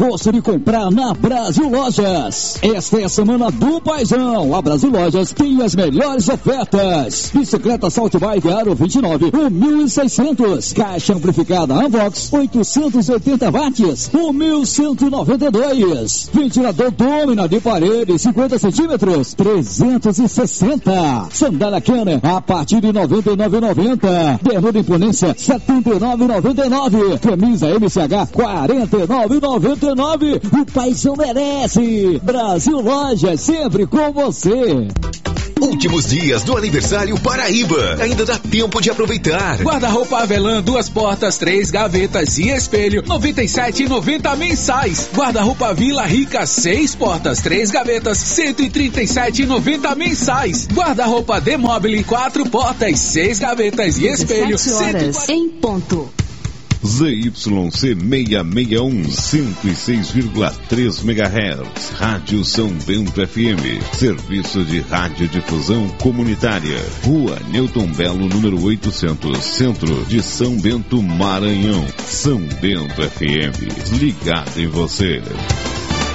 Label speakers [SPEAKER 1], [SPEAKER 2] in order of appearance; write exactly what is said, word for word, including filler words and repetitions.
[SPEAKER 1] gosto de comprar na Brasil Lojas. Esta é a semana do Paizão. A Brasil Lojas tem as melhores ofertas. Bicicleta Salt Bike Aro vinte e nove, um mil e seiscentos. Caixa amplificada Unbox, oitocentos e oitenta watts, um mil cento e noventa e dois. Ventilador Domina de parede, cinquenta centímetros, trezentos e sessenta. Sandália Kenner, a partir de noventa e nove reais e noventa centavos. Bermuda Imponência, setenta e nove reais e noventa e nove centavos. Camisa M C H, quarenta e nove reais e noventa e nove centavos. O Paizão merece. Brasil Lojas, sempre com você.
[SPEAKER 2] Últimos dias do aniversário Paraíba. Ainda dá tempo de aproveitar.
[SPEAKER 3] Guarda-roupa Avelã, duas portas, três gavetas e espelho, noventa e sete reais e noventa centavos mensais. Guarda-roupa Vila Rica, seis portas, três gavetas, cento e trinta e sete reais e noventa centavos mensais. Guarda-roupa Demobile, quatro portas, seis gavetas e espelho.
[SPEAKER 4] dezessete horas em ponto.
[SPEAKER 5] Z Y C seiscentos e sessenta e um, cento e seis vírgula três megahertz, Rádio São Bento F M, serviço de radiodifusão comunitária, Rua Newton Belo, número oitocentos, Centro de São Bento, Maranhão. São Bento F M, ligado em você.